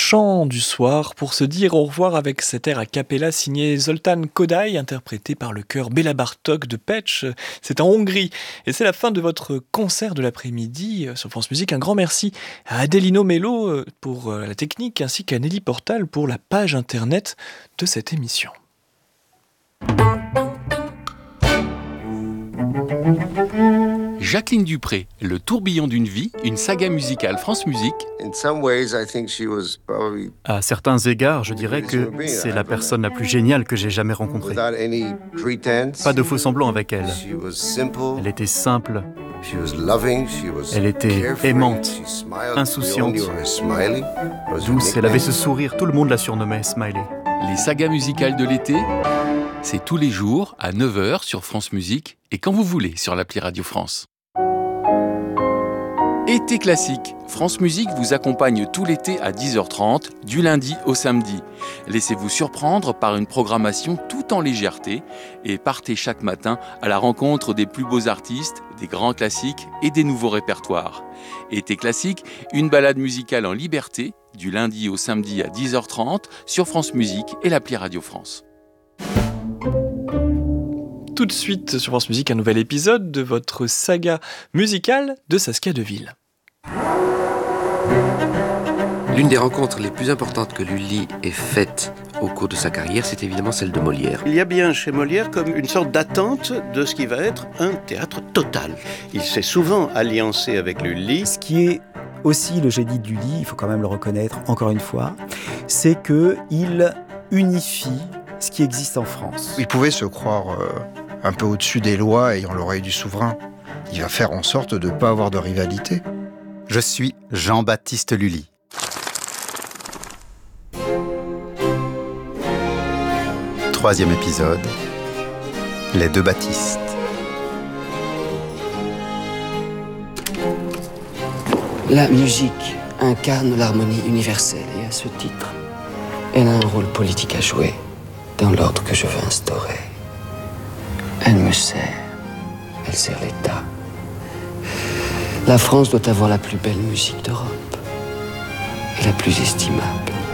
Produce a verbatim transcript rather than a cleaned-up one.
chant du soir pour se dire au revoir avec cet air a cappella signé Zoltán Kodály, interprété par le chœur Béla Bartók de Pécs. C'est en Hongrie et c'est la fin de votre concert de l'après-midi sur France Musique. Un grand merci à Adelino Melo pour la technique ainsi qu'à Nelly Portal pour la page internet de cette émission. Jacqueline Dupré, Le tourbillon d'une vie, une saga musicale France Musique. À certains égards, je dirais que c'est la personne la plus géniale que j'ai jamais rencontrée. Pas de faux semblants avec elle. Elle était simple. Elle était aimante, insouciante, douce. Elle avait ce sourire, tout le monde la surnommait Smiley. Les sagas musicales de l'été, c'est tous les jours à neuf heures sur France Musique et quand vous voulez sur l'appli Radio France. Été classique, France Musique vous accompagne tout l'été à dix heures trente, du lundi au samedi. Laissez-vous surprendre par une programmation tout en légèreté et partez chaque matin à la rencontre des plus beaux artistes, des grands classiques et des nouveaux répertoires. Été classique, une balade musicale en liberté, du lundi au samedi à dix heures trente sur France Musique et l'appli Radio France. Tout de suite sur France Musique, un nouvel épisode de votre saga musicale de Saskia Deville. L'une des rencontres les plus importantes que Lully ait faites au cours de sa carrière, c'est évidemment celle de Molière. Il y a bien chez Molière comme une sorte d'attente de ce qui va être un théâtre total. Il s'est souvent alliancé avec Lully. Ce qui est aussi le génie de Lully, il faut quand même le reconnaître encore une fois, c'est qu'il unifie ce qui existe en France. Il pouvait se croire euh, un peu au-dessus des lois ayant l'oreille du souverain. Il va faire en sorte de ne pas avoir de rivalité. Je suis Jean-Baptiste Lully. Troisième épisode, Les deux Baptistes. La musique incarne l'harmonie universelle et à ce titre, elle a un rôle politique à jouer dans l'ordre que je veux instaurer. Elle me sert, elle sert l'État. La France doit avoir la plus belle musique d'Europe et la plus estimable.